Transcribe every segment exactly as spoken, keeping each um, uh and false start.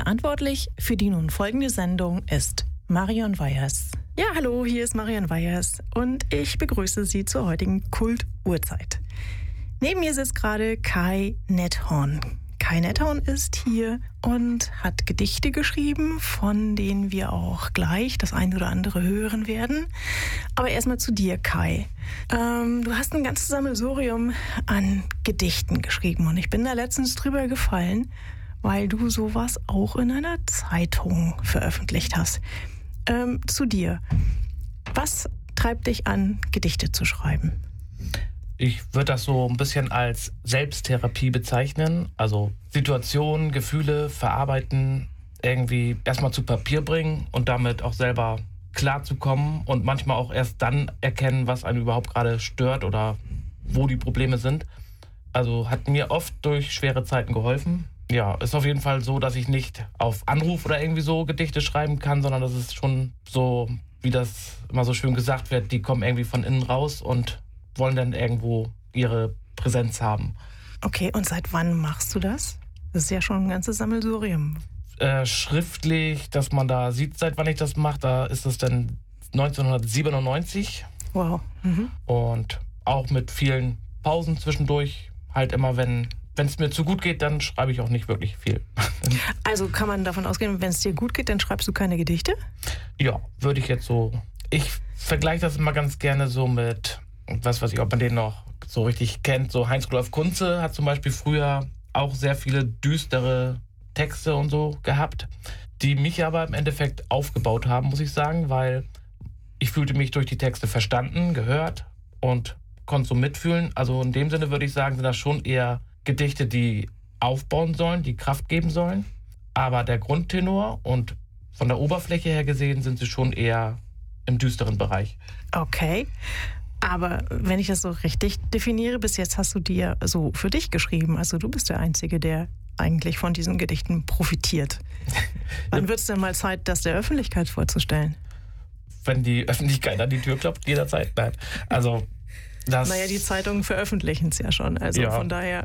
Verantwortlich für die nun folgende Sendung ist Marion Weyers. Ja, hallo, hier ist Marion Weyers und ich begrüße Sie zur heutigen Kult-Uhrzeit. Neben mir sitzt gerade Kai Netthorn. Kai Netthorn ist hier und hat Gedichte geschrieben, von denen wir auch gleich das eine oder andere hören werden. Aber erstmal zu dir, Kai. Ähm, du hast ein ganzes Sammelsurium an Gedichten geschrieben und ich bin da letztens drüber gefallen, weil du sowas auch in einer Zeitung veröffentlicht hast. Ähm, zu dir. Was treibt dich an, Gedichte zu schreiben? Ich würde das so ein bisschen als Selbsttherapie bezeichnen. Also Situationen, Gefühle verarbeiten, irgendwie erstmal zu Papier bringen und damit auch selber klarzukommen und manchmal auch erst dann erkennen, was einen überhaupt gerade stört oder wo die Probleme sind. Also hat mir oft durch schwere Zeiten geholfen. Ja, ist auf jeden Fall so, dass ich nicht auf Anruf oder irgendwie so Gedichte schreiben kann, sondern das ist schon so, wie das immer so schön gesagt wird, die kommen irgendwie von innen raus und wollen dann irgendwo ihre Präsenz haben. Okay, und seit wann machst du das? Das ist ja schon ein ganzes Sammelsurium. Äh, schriftlich, dass man da sieht, seit wann ich das mache, da ist es dann neunzehnhundertsiebenundneunzig. Wow. Mhm. Und auch mit vielen Pausen zwischendurch. Halt immer, wenn wenn es mir zu gut geht, dann schreibe ich auch nicht wirklich viel. Also kann man davon ausgehen, wenn es dir gut geht, dann schreibst du keine Gedichte? Ja, würde ich jetzt so. Ich vergleiche das immer ganz gerne so mit, was weiß ich, ob man den noch so richtig kennt. So Heinz-Rudolf Kunze hat zum Beispiel früher auch sehr viele düstere Texte und so gehabt, die mich aber im Endeffekt aufgebaut haben, muss ich sagen, weil ich fühlte mich durch die Texte verstanden, gehört und konnte so mitfühlen. Also in dem Sinne würde ich sagen, sind das schon eher Gedichte, die aufbauen sollen, die Kraft geben sollen. Aber der Grundtenor und von der Oberfläche her gesehen sind sie schon eher im düsteren Bereich. Okay. Aber wenn ich das so richtig definiere, bis jetzt hast du die ja so für dich geschrieben. Also du bist der Einzige, der eigentlich von diesen Gedichten profitiert. Wann wird es denn mal Zeit, das der Öffentlichkeit vorzustellen? Wenn die Öffentlichkeit an die Tür klopft, jederzeit. Nein. Also das... Naja, die Zeitungen veröffentlichen es ja schon. Also ja. Von daher...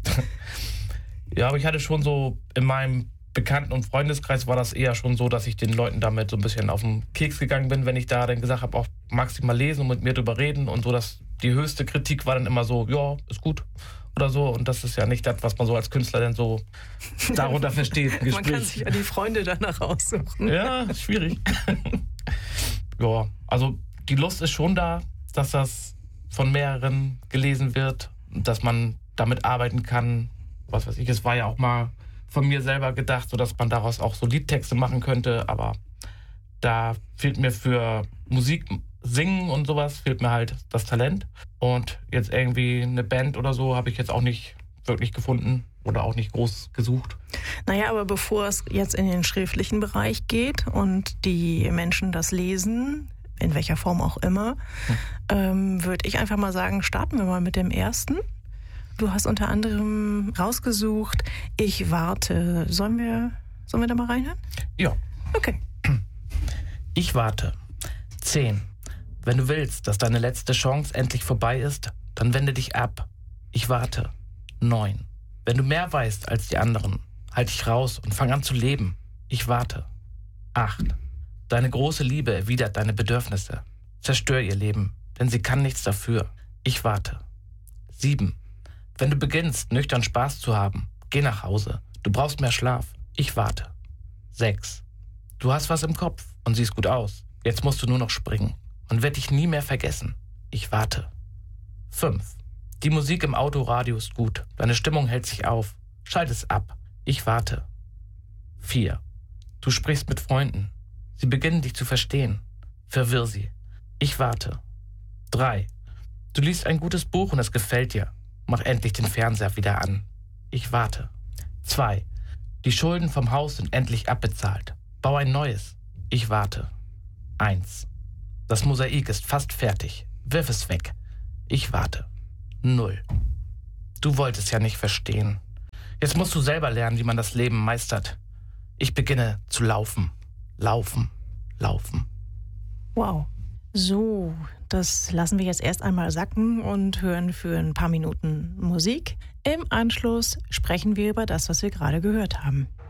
Ja, aber ich hatte schon so in meinem Bekannten- und Freundeskreis war das eher schon so, dass ich den Leuten damit so ein bisschen auf den Keks gegangen bin, wenn ich da dann gesagt habe, auch magst du mal lesen und mit mir drüber reden und so, dass die höchste Kritik war dann immer so, ja, ist gut oder so und das ist ja nicht das, was man so als Künstler denn so darunter versteht. Man kann sich ja die Freunde danach aussuchen. Ja, ist schwierig. Ja, also die Lust ist schon da, dass das von mehreren gelesen wird, dass man damit arbeiten kann. Was weiß ich, es war ja auch mal von mir selber gedacht, so dass man daraus auch so Liedtexte machen könnte, aber da fehlt mir für Musik, Singen und sowas, fehlt mir halt das Talent. Und jetzt irgendwie eine Band oder so habe ich jetzt auch nicht wirklich gefunden oder auch nicht groß gesucht. Naja, aber bevor es jetzt in den schriftlichen Bereich geht und die Menschen das lesen, in welcher Form auch immer, hm. ähm, würde ich einfach mal sagen, starten wir mal mit dem ersten. Du hast unter anderem rausgesucht, ich warte. Sollen wir, sollen wir da mal reinhören? Ja. Okay. Ich warte. Zehn. Wenn du willst, dass deine letzte Chance endlich vorbei ist, dann wende dich ab. Ich warte. Neun. Wenn du mehr weißt als die anderen, halt dich raus und fang an zu leben. Ich warte. Acht. Deine große Liebe erwidert deine Bedürfnisse. Zerstör ihr Leben, denn sie kann nichts dafür. Ich warte. Sieben. Wenn du beginnst, nüchtern Spaß zu haben, geh nach Hause. Du brauchst mehr Schlaf. Ich warte. Sechs. Du hast was im Kopf und siehst gut aus. Jetzt musst du nur noch springen und werd dich nie mehr vergessen. Ich warte. Fünf. Die Musik im Autoradio ist gut. Deine Stimmung hält sich auf. Schalt es ab. Ich warte. Vier. Du sprichst mit Freunden. Sie beginnen dich zu verstehen. Verwirr sie. Ich warte. Drei. Du liest ein gutes Buch und es gefällt dir. Mach endlich den Fernseher wieder an. Ich warte. Zwei. Die Schulden vom Haus sind endlich abbezahlt. Bau ein neues. Ich warte. Eins. Das Mosaik ist fast fertig. Wirf es weg. Ich warte. Null. Du wolltest ja nicht verstehen. Jetzt musst du selber lernen, wie man das Leben meistert. Ich beginne zu laufen. Laufen. Laufen. Wow. So, das lassen wir jetzt erst einmal sacken und hören für ein paar Minuten Musik. Im Anschluss sprechen wir über das, was wir gerade gehört haben.